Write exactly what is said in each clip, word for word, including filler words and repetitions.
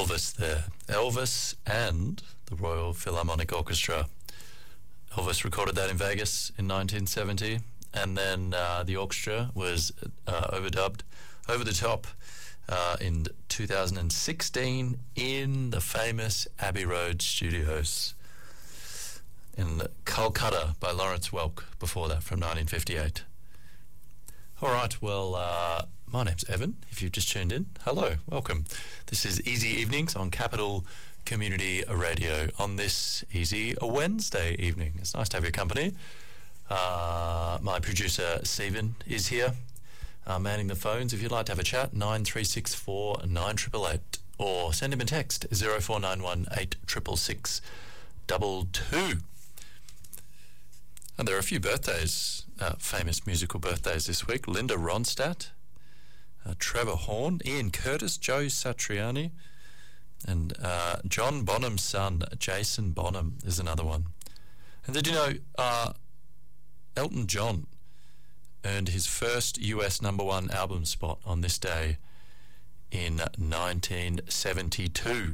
Elvis there. Elvis and the Royal Philharmonic Orchestra. Elvis recorded that in Vegas in nineteen seventy, and then uh, the orchestra was uh, overdubbed, over the top, uh, in two thousand sixteen in the famous Abbey Road Studios in Calcutta by Lawrence Welk, before that from nineteen fifty-eight. All right, well, uh, my name's Evan, if you've just tuned in. Hello, welcome. This is Easy Evenings on Capital Community Radio on this Easy Wednesday evening. It's nice to have your company. Uh, my producer, Stephen, is here, uh, manning the phones. If you'd like to have a chat, nine three six four, nine eight eight eight, or send him a text, zero four nine one, eight six six six, two two. And there are a few birthdays, uh, famous musical birthdays this week. Linda Ronstadt, uh, Trevor Horn, Ian Curtis, Joe Satriani, and uh, John Bonham's son, Jason Bonham, is another one. And did you know uh, Elton John earned his first U S number one album spot on this day in nineteen seventy-two,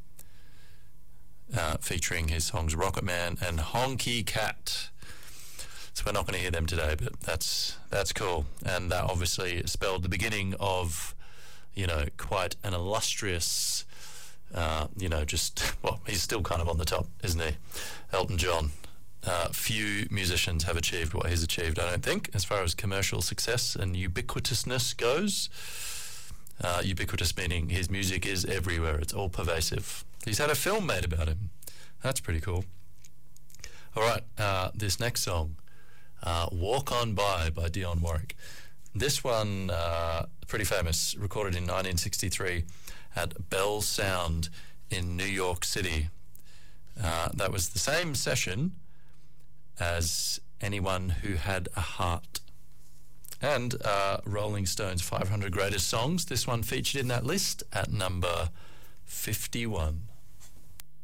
uh, featuring his songs Rocket Man and Honky Cat. So we're not going to hear them today, but that's that's cool. And that obviously spelled the beginning of, you know, quite an illustrious, uh, you know, just, well, he's still kind of on the top, isn't he? Elton John. Uh, few musicians have achieved what he's achieved, I don't think, as far as commercial success and ubiquitousness goes. Uh, ubiquitous meaning his music is everywhere. It's all pervasive. He's had a film made about him. That's pretty cool. All right, uh, this next song, Uh, Walk On By by Dionne Warwick. This one, uh, pretty famous, recorded in nineteen sixty-three at Bell Sound in New York City. Uh, that was the same session as Anyone Who Had a Heart. And uh, Rolling Stone's five hundred Greatest Songs. This one featured in that list at number fifty-one.